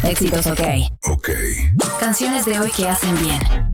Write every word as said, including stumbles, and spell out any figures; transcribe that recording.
Éxitos, ok. Ok. Canciones de hoy que hacen bien.